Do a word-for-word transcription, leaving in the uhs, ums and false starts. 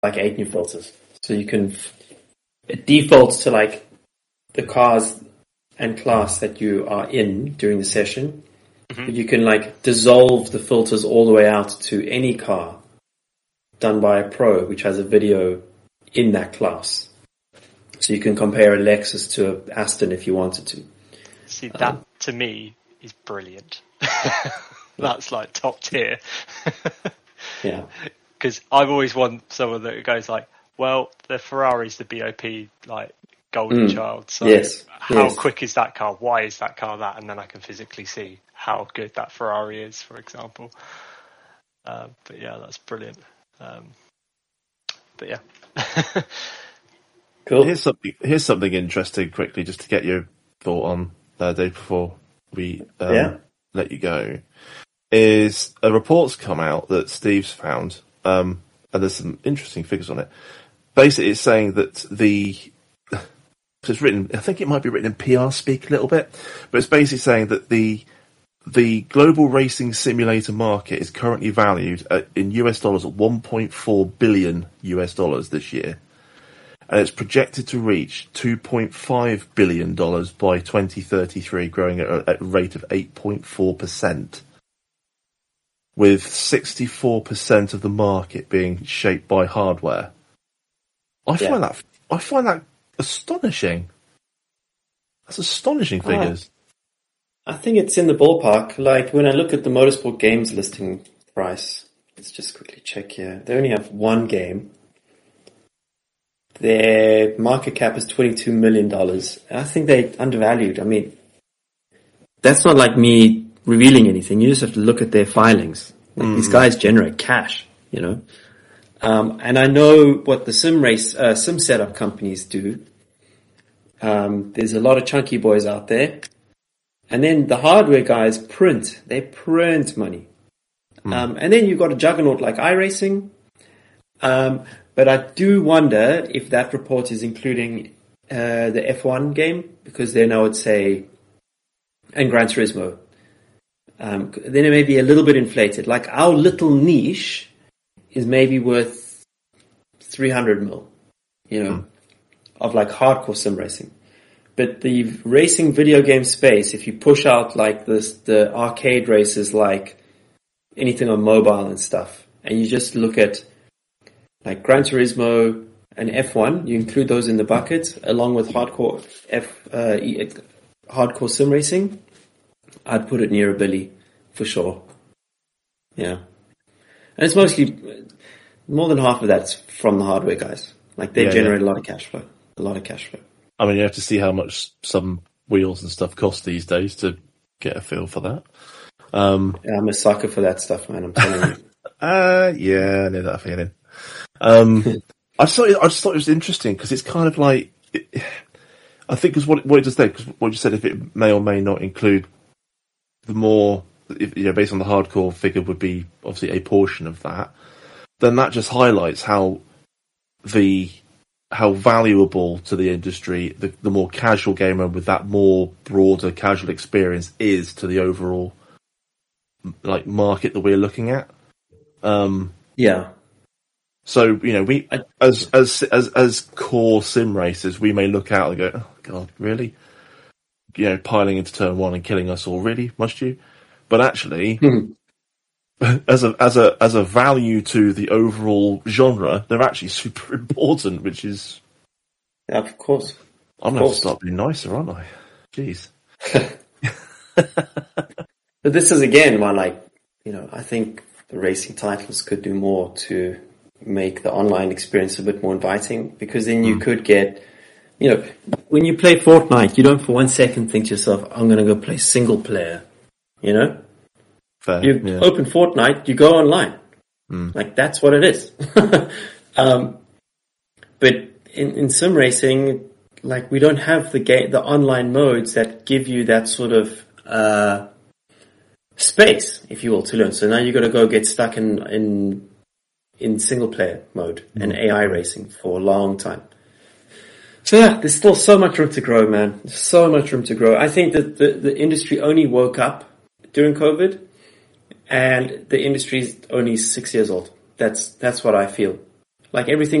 like eight new filters. So you can, it defaults to like the cars and class that you are in during the session. Mm-hmm. But you can like dissolve the filters all the way out to any car done by a pro, which has a video in that class. So you can compare a Lexus to a Aston if you wanted to. See, that um, to me is brilliant. That's like top tier. Yeah. Because I've always wanted someone that goes like, well, the Ferrari's the B O P like golden mm. child. So yes. how yes. quick is that car? Why is that car that? And then I can physically see how good that Ferrari is, for example. Uh, but yeah, that's brilliant. Um, but yeah. Cool. Here's something. Here's something interesting. Quickly, just to get your thought on uh, Dave before we um, yeah. let you go, is a report's come out that Steve's found, um, and there's some interesting figures on it. Basically, it's saying that the it's written. I think it might be written in P R speak a little bit, but it's basically saying that the the global racing simulator market is currently valued at, in U S dollars at one point four billion U S dollars this year. And it's projected to reach two point five billion dollars by twenty thirty-three, growing at a, at a rate of eight point four percent, with sixty-four percent of the market being shaped by hardware. I yeah. find that I find that astonishing. That's astonishing figures. Uh, I think it's in the ballpark. Like when I look at the Motorsport Games listing price, let's just quickly check here. They only have one game. Their market cap is twenty-two million dollars. I think they're undervalued. I mean, that's not like me revealing anything. You just have to look at their filings. Like mm. These guys generate cash, you know. Um, and I know what the sim race, uh, sim setup companies do. Um, there's a lot of chunky boys out there. And then the hardware guys print. They print money. Mm. Um, and then you've got a juggernaut like iRacing. Um, But I do wonder if that report is including uh, the F one game, because then I would say, and Gran Turismo. Um, then it may be a little bit inflated. Like our little niche is maybe worth three hundred mil, you know, mm. of like hardcore sim racing. But the racing video game space, if you push out like this, the arcade races, like anything on mobile and stuff, and you just look at like Gran Turismo and F one, you include those in the bucket along with hardcore F, uh, hardcore sim racing. I'd put it near a billy for sure. Yeah. And it's mostly, more than half of that's from the hardware guys. Like they yeah, generate yeah. a lot of cash flow, a lot of cash flow. I mean, you have to see how much some wheels and stuff cost these days to get a feel for that. Um, yeah, I'm a sucker for that stuff, man. I'm telling you. uh, yeah, I know that feeling. Um, I just thought it, I just thought it was interesting because it's kind of like it, I think because what what it does there, because what you said, if it may or may not include the more, if, you know, based on the hardcore figure would be obviously a portion of that, then that just highlights how the how valuable to the industry the, the more casual gamer with that more broader casual experience is to the overall like market that we're looking at. Um, yeah. So, you know, we, as, as, as, as core sim racers, we may look out and go, oh God, really? You know, piling into turn one and killing us all, really? Must you? But actually, as a, as a, as a value to the overall genre, they're actually super important, which is... Yeah, of course. I'm going to start being nicer, aren't I? Jeez. But this is again why, like, you know, I think the racing titles could do more to make the online experience a bit more inviting, because then you mm. could get, you know, when you play Fortnite, you don't for one second think to yourself, I'm going to go play single player, you know? Fair, you yeah. open Fortnite, you go online. Mm. Like, that's what it is. um, but in, in sim racing, like, we don't have the game, the online modes that give you that sort of, uh, space, if you will, to learn. So now you've got to go get stuck in, in, in single player mode mm. and A I racing for a long time. So yeah, there's still so much room to grow, man. There's so much room to grow. I think that the, the industry only woke up during COVID, and the industry is only six years old. That's, that's what I feel. Like everything